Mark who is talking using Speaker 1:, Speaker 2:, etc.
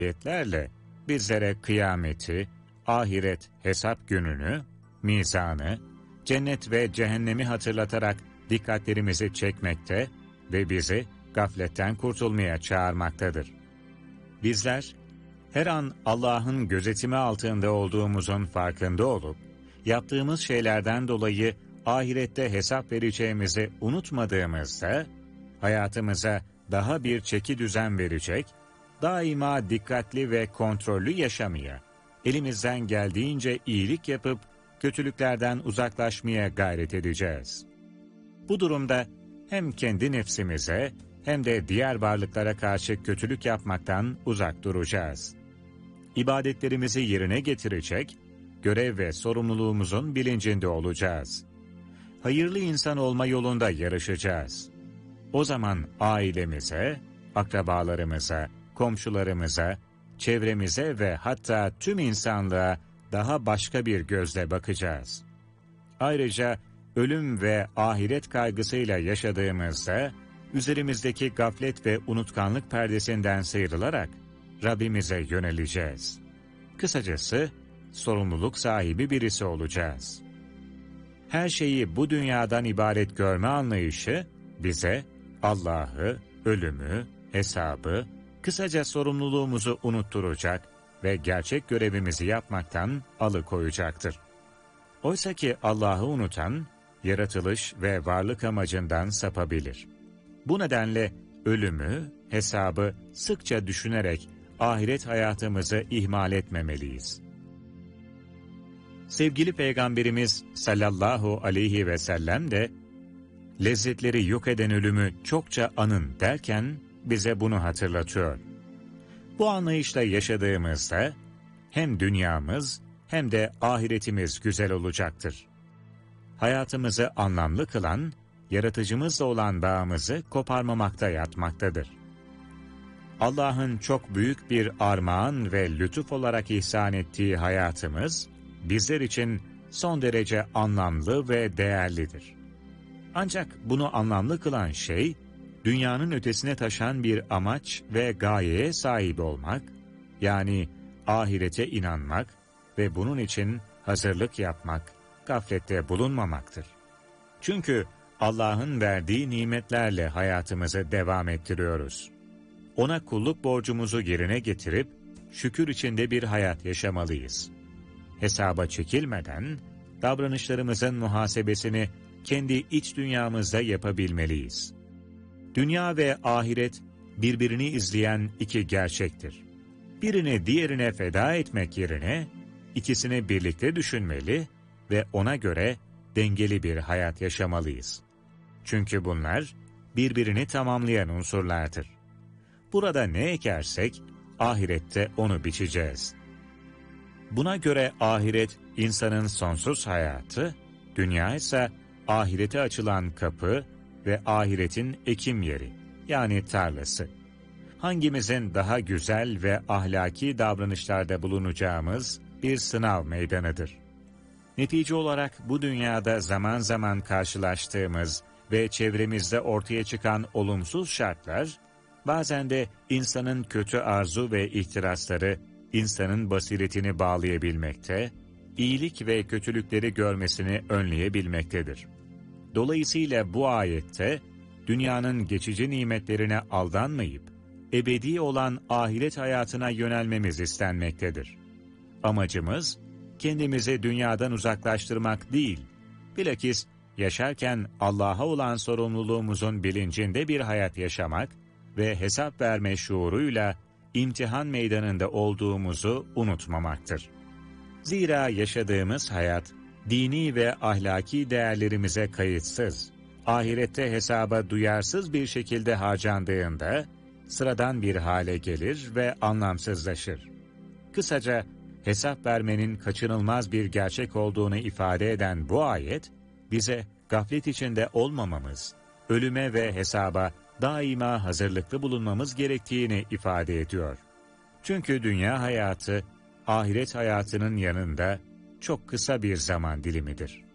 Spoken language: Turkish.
Speaker 1: ayetlerle bizlere kıyameti, ahiret hesap gününü, mizanı, cennet ve cehennemi hatırlatarak dikkatlerimizi çekmekte ve bizi gafletten kurtulmaya çağırmaktadır. Bizler, her an Allah'ın gözetimi altında olduğumuzun farkında olup, yaptığımız şeylerden dolayı ahirette hesap vereceğimizi unutmadığımızda, hayatımıza daha bir çeki düzen verecek, daima dikkatli ve kontrollü yaşamaya, elimizden geldiğince iyilik yapıp kötülüklerden uzaklaşmaya gayret edeceğiz. Bu durumda hem kendi nefsimize hem de diğer varlıklara karşı kötülük yapmaktan uzak duracağız. İbadetlerimizi yerine getirecek, görev ve sorumluluğumuzun bilincinde olacağız. Hayırlı insan olma yolunda yarışacağız. O zaman ailemize, akrabalarımıza, komşularımıza, çevremize ve hatta tüm insanlığa daha başka bir gözle bakacağız. Ayrıca ölüm ve ahiret kaygısıyla yaşadığımızda, üzerimizdeki gaflet ve unutkanlık perdesinden sıyrılarak Rabbimize yöneleceğiz. Kısacası sorumluluk sahibi birisi olacağız. Her şeyi bu dünyadan ibaret görme anlayışı bize Allah'ı, ölümü, hesabı, kısaca sorumluluğumuzu unutturacak ve gerçek görevimizi yapmaktan alıkoyacaktır. Oysa ki Allah'ı unutan, yaratılış ve varlık amacından sapabilir. Bu nedenle ölümü, hesabı sıkça düşünerek ahiret hayatımızı ihmal etmemeliyiz. Sevgili Peygamberimiz sallallahu aleyhi ve sellem de, lezzetleri yok eden ölümü çokça anın derken bize bunu hatırlatıyor. Bu anlayışla yaşadığımızda hem dünyamız hem de ahiretimiz güzel olacaktır. Hayatımızı anlamlı kılan, yaratıcımızla olan bağımızı koparmamakta yatmaktadır. Allah'ın çok büyük bir armağan ve lütuf olarak ihsan ettiği hayatımız, bizler için son derece anlamlı ve değerlidir. Ancak bunu anlamlı kılan şey, dünyanın ötesine taşan bir amaç ve gayeye sahip olmak, yani ahirete inanmak ve bunun için hazırlık yapmak, gaflette bulunmamaktır. Çünkü Allah'ın verdiği nimetlerle hayatımızı devam ettiriyoruz. Ona kulluk borcumuzu yerine getirip, şükür içinde bir hayat yaşamalıyız. Hesaba çekilmeden, davranışlarımızın muhasebesini kendi iç dünyamızda yapabilmeliyiz. Dünya ve ahiret birbirini izleyen iki gerçektir. Birini diğerine feda etmek yerine ikisini birlikte düşünmeli ve ona göre dengeli bir hayat yaşamalıyız. Çünkü bunlar birbirini tamamlayan unsurlardır. Burada ne ekersek ahirette onu biçeceğiz. Buna göre ahiret insanın sonsuz hayatı, dünya ise ahirete açılan kapı ve ahiretin ekim yeri, yani tarlası. Hangimizin daha güzel ve ahlaki davranışlarda bulunacağımız bir sınav meydanıdır. Netice olarak bu dünyada zaman zaman karşılaştığımız ve çevremizde ortaya çıkan olumsuz şartlar, bazen de insanın kötü arzu ve ihtirasları, insanın basiretini bağlayabilmekte, iyilik ve kötülükleri görmesini önleyebilmektedir. Dolayısıyla bu ayette, dünyanın geçici nimetlerine aldanmayıp, ebedi olan ahiret hayatına yönelmemiz istenmektedir. Amacımız, kendimizi dünyadan uzaklaştırmak değil, bilakis yaşarken Allah'a olan sorumluluğumuzun bilincinde bir hayat yaşamak ve hesap verme şuuruyla imtihan meydanında olduğumuzu unutmamaktır. Zira yaşadığımız hayat, dini ve ahlaki değerlerimize kayıtsız, ahirette hesaba duyarsız bir şekilde harcandığında, sıradan bir hale gelir ve anlamsızlaşır. Kısaca, hesap vermenin kaçınılmaz bir gerçek olduğunu ifade eden bu ayet, bize gaflet içinde olmamamız, ölüme ve hesaba daima hazırlıklı bulunmamız gerektiğini ifade ediyor. Çünkü dünya hayatı, ahiret hayatının yanında çok kısa bir zaman dilimidir.